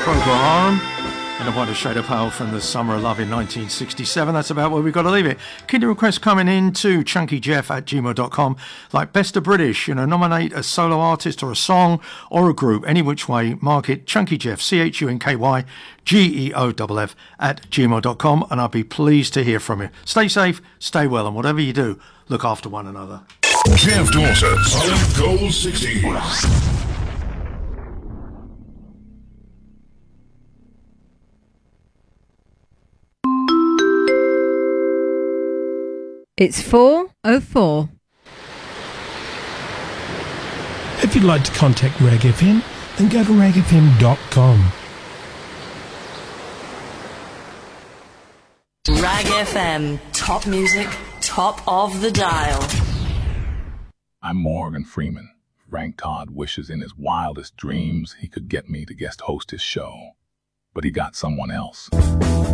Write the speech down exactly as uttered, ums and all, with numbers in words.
Procol Harum and a What a Shade of Pale from the Summer of Love in nineteen sixty-seven. That's about where we've got to leave it. Keep your requests coming in to chunkyjeff at gmail dot com. Like Best of British, you know, nominate a solo artist or a song or a group, any which way, mark it chunkyjeff, C H U N K Y G E O F F at gmail dot com, and I'll be pleased to hear from you. Stay safe, stay well, and whatever you do, look after one another. Jeff Dawson, Solid Gold sixties. It's four oh four. If you'd like to contact Rag F M, then go to rag f m dot com. Rag F M, top music, top of the dial. I'm Morgan Freeman. Frank Todd wishes in his wildest dreams he could get me to guest host his show, but he got someone else.